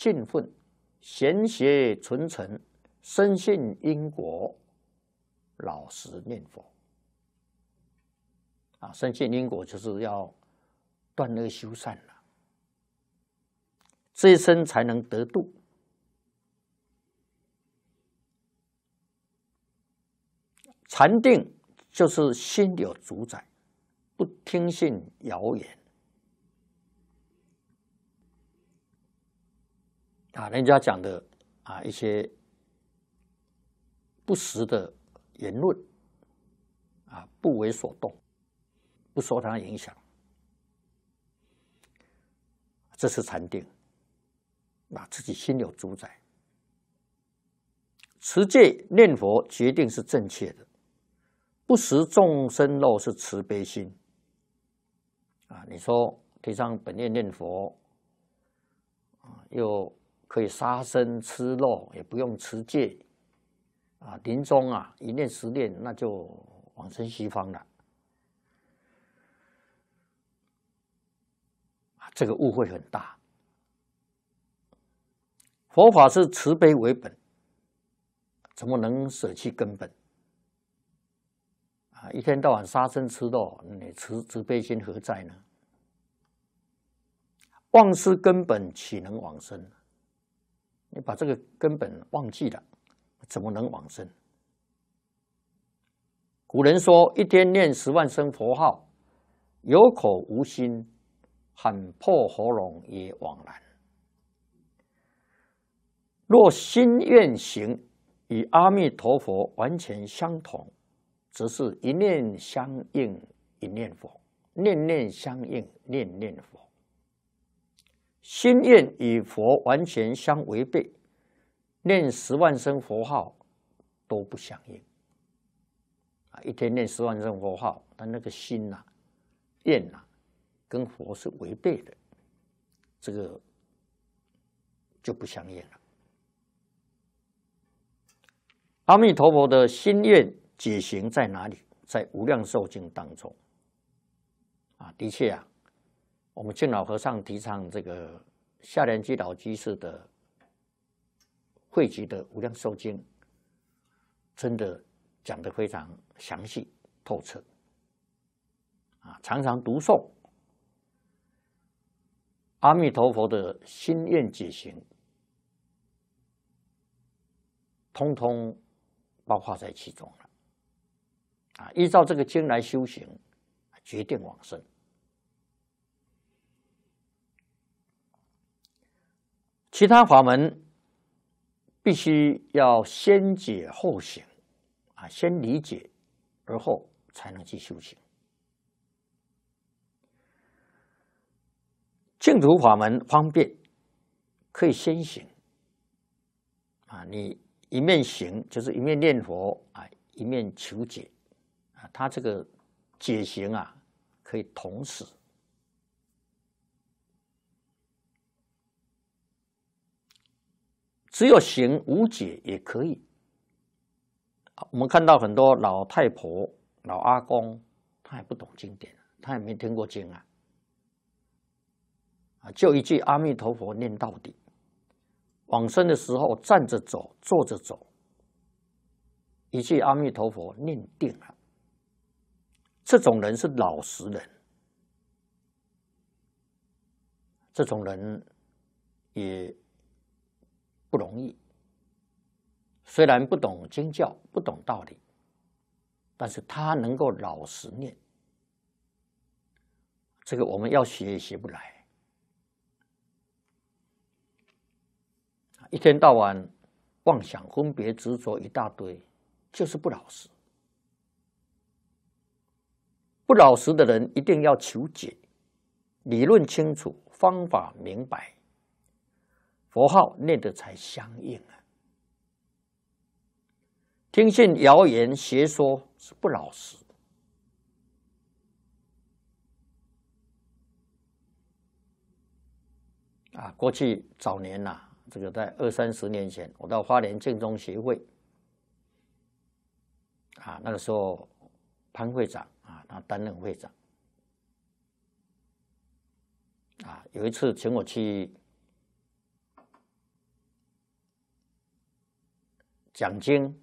尽愤，贤邪纯诚，深信因果，老实念佛。深信因果就是要断恶修善了，这一生才能得度。禅定就是心有主宰，不听信谣言。人家讲的一些不实的言论不为所动，不受它影响，这是禅定，自己心有主宰。持戒念佛决定是正确的，不食众生肉是慈悲心。你说提倡本愿念佛，又可以杀生吃肉，也不用持戒，临终一念十念，那就往生西方了。这个误会很大。佛法是慈悲为本，怎么能舍弃根本？一天到晚杀生吃肉，你慈悲心何在呢？忘失根本，岂能往生？你把这个根本忘记了，怎么能往生？古人说：“一天念10万声佛号，有口无心，喊破喉咙也枉然。”若心愿行与阿弥陀佛完全相同，则是一念相应一念佛，念念相应念念佛。心愿与佛完全相违背，念10万声佛号都不相应。一天念10万声佛号，但那个心愿跟佛是违背的，这个就不相应了。阿弥陀佛的心愿解行在哪里？在《无量寿经》当中。的确我们净老和尚提倡这个下莲居老居士的汇集的《无量寿经》，真的讲得非常详细透彻。常常读诵阿弥陀佛的心愿解行，通通包括在其中了。依照这个经来修行，决定往生。其他法门必须要先解后行，先理解而后才能去修行。净土法门方便，可以先行。你一面行就是一面念佛一面求解他这个解行可以同时。只有行无解也可以。我们看到很多老太婆、老阿公，他也不懂经典，他也没听过经就一句阿弥陀佛念到底。往生的时候站着走，坐着走，一句阿弥陀佛念定了。这种人是老实人，这种人也不容易。虽然不懂经教，不懂道理，但是他能够老实念，这个我们要学也学不来。一天到晚妄想分别执着一大堆，就是不老实。不老实的人一定要求解，理论清楚，方法明白，佛号念得才相应听信谣言邪说是不老实。过去早年这个在20-30年前，我到花莲净宗协会那个时候潘会长他担任会长有一次请我去讲经，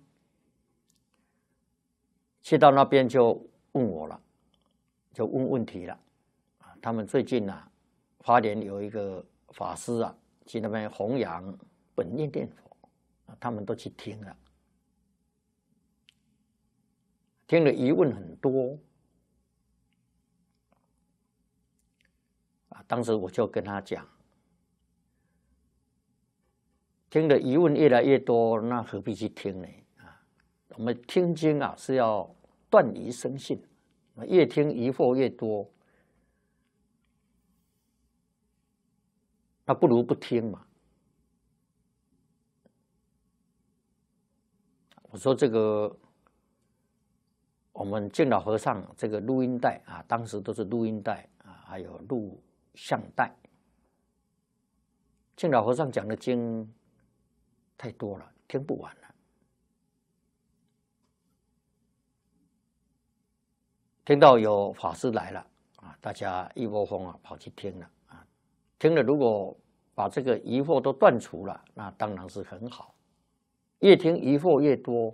去到那边就问我了，就问问题了。他们最近啊，花莲有一个法师啊，去那边弘扬本念念佛，他们都去听了，听了疑问很多。当时我就跟他讲，听的疑问越来越多，那何必去听呢？我们听经啊是要断疑生信，越听疑惑越多，那不如不听嘛。我说这个我们净老和尚这个录音带啊，当时都是录音带啊，还有录像带。净老和尚讲的经太多了，听不完了。听到有法师来了啊，大家一窝蜂啊跑去听了啊，听了如果把这个疑惑都断除了，那当然是很好。越听疑惑越多，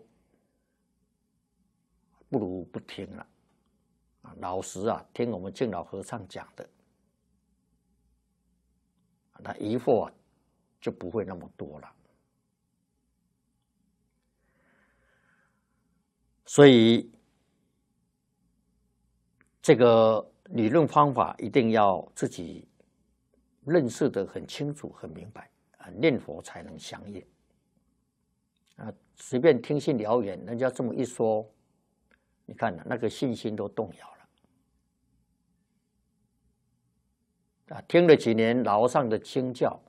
不如不听了。老实啊，听我们净老和尚讲的，那疑惑啊就不会那么多了。所以这个理论方法一定要自己认识得很清楚、很明白啊，念佛才能相应。随便听信谣言，人家这么一说，你看那个信心都动摇了。听了几年老和尚的经教，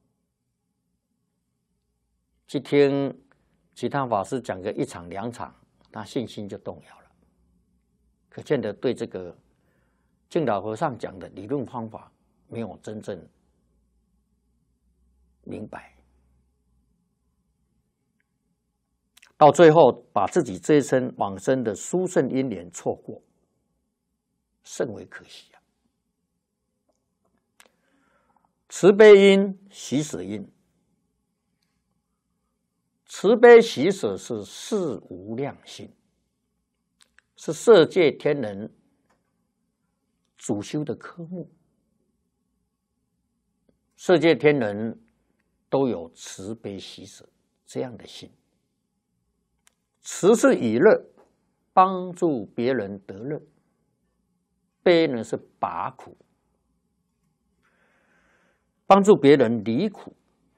去听其他法师讲个一场两场，他信心就动摇了。可见得对这个净老和尚讲的理论方法没有真正明白。到最后把自己这一生往生的殊胜因缘错过，甚为可惜啊！慈悲因、喜舍因，慈悲喜舍是事无量心，是色界天人主修的科目。色界天人都有慈悲喜舍这样的心。慈是以乐，帮助别人得乐；悲呢是拔苦，帮助别人离苦。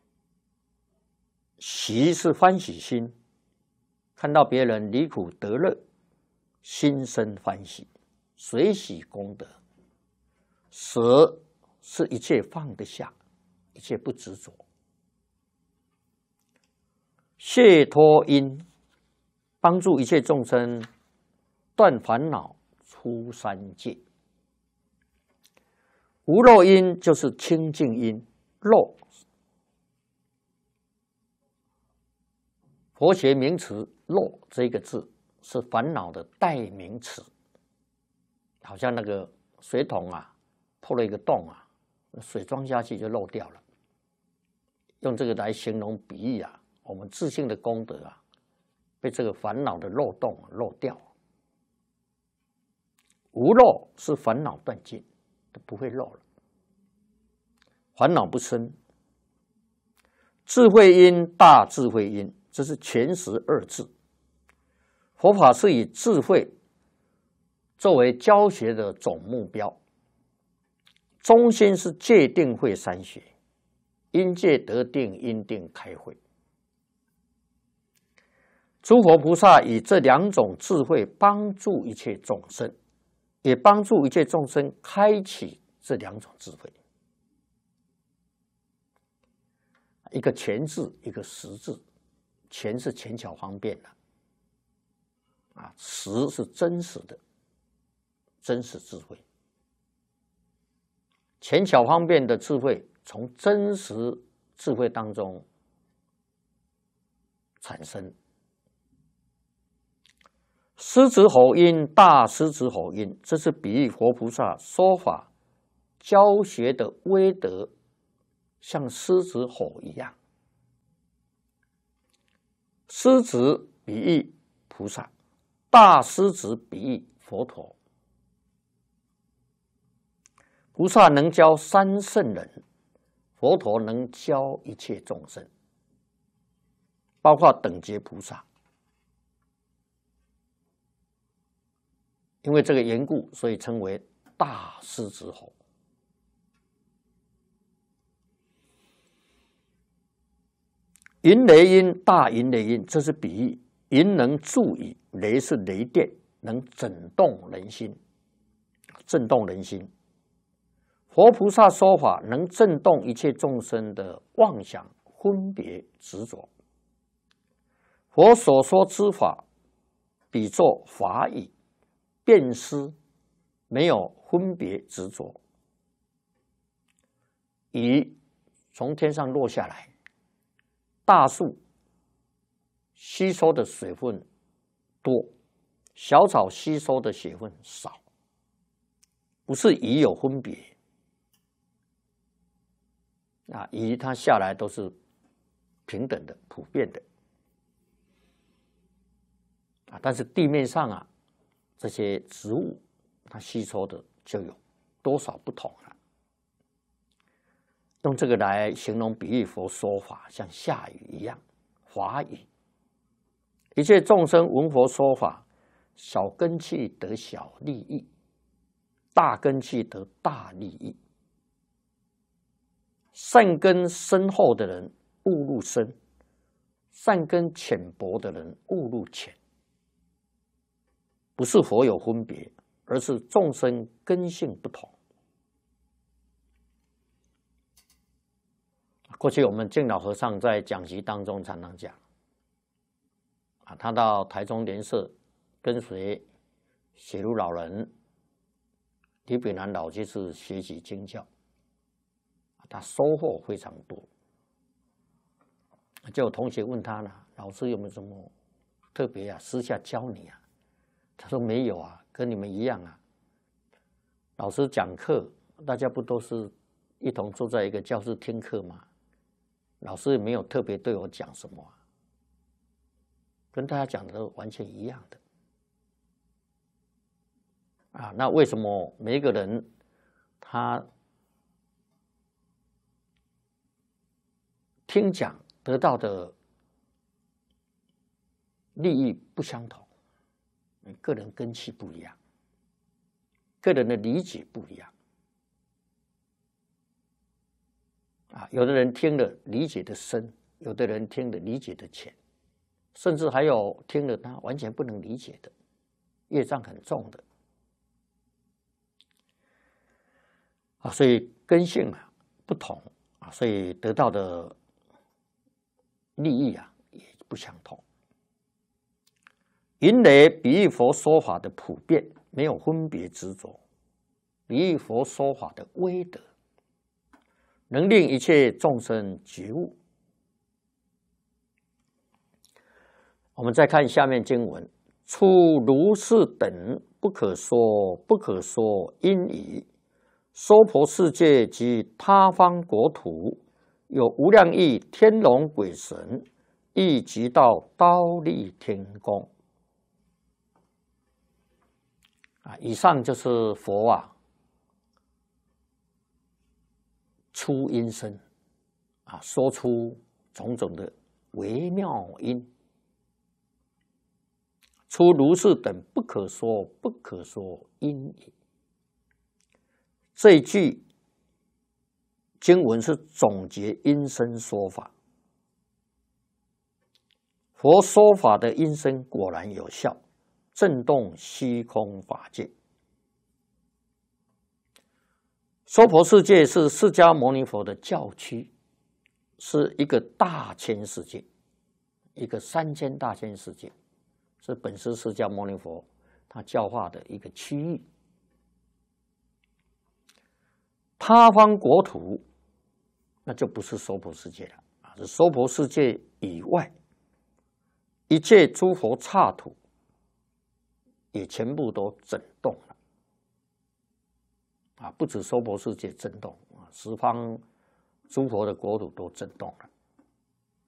喜是欢喜心，看到别人离苦得乐，心生欢喜，随喜功德。舍是一切放得下，一切不执着。解脱因，帮助一切众生断烦恼、出三界。无漏因就是清净因，漏佛学名词漏这个字是烦恼的代名词，好像那个水桶啊破了一个洞啊，水装下去就漏掉了。用这个来形容比喻啊，我们自性的功德啊被这个烦恼的漏洞漏掉。无漏是烦恼断尽，都不会漏了，烦恼不生。智慧因、大智慧因，这是全实二字。佛法是以智慧作为教学的总目标，中心是戒定慧三学，因戒得定，因定开慧。诸佛菩萨以这两种智慧帮助一切众生，也帮助一切众生开启这两种智慧。一个全智，一个实智。全是浅巧方便的，实是真实的，真实智慧。浅巧方便的智慧，从真实智慧当中产生。狮子吼音，大狮子吼音，这是比喻佛菩萨说法教学的威德，像狮子吼一样。 狮子比喻菩萨，大狮子比喻佛陀。菩萨能教三圣人，佛陀能教一切众生，包括等觉菩萨。因为这个缘故，所以称为大狮子吼。云雷音，大云雷音，这是比喻。云能助雨，雷是雷电，能震动人心，震动人心。佛菩萨说法能震动一切众生的妄想、分别、执着。佛所说之法，比作法雨，遍施，没有分别执着。雨从天上落下来，大树吸收的水分多，小草吸收的水分少，不是雨有分别。雨它下来都是平等的、普遍的。但是地面上这些植物它吸收的就有多少不同了。用这个来形容比喻佛说法，像下雨一样，法雨。一切众生闻佛说法，小根器得小利益，大根器得大利益。善根深厚的人悟入深，善根浅薄的人悟入浅。不是佛有分别，而是众生根性不同。过去我们净老和尚在讲习当中常常讲，他到台中莲社跟随写如老人李炳南老居士学习经教，他收获非常多。就有同学问他了，老师有没有什么特别私下教你他说没有跟你们一样老师讲课，大家不都是一同坐在一个教室听课吗？老师也没有特别对我讲什么跟大家讲的都完全一样的那为什么每一个人他听讲得到的利益不相同？个人根器不一样，个人的理解不一样有的人听了理解的深，有的人听了理解的浅，甚至还有听了他完全不能理解的，业障很重的所以根性不同所以得到的利益也不相同。云雷比喻佛说法的普遍，没有分别执着，比喻佛说法的威德，能令一切众生觉悟。我们再看下面经文：出如是等不可说不可说因已，娑婆世界及他方国土，有无量亿天龙鬼神，亦即到忉利天宫。以上就是佛出音声说出种种的微妙音，出如是等不可说不可说因已。这一句经文是总结音声说法，佛说法的音声果然有效，震动虚空法界。娑婆世界是释迦牟尼佛的教区，是一个大千世界，一个3000大千世界，是本师释迦牟尼佛他教化的一个区域。他方国土那就不是娑婆世界了是娑婆世界以外一切诸佛刹土也全部都震动了不止娑婆世界震动十方诸佛的国土都震动了。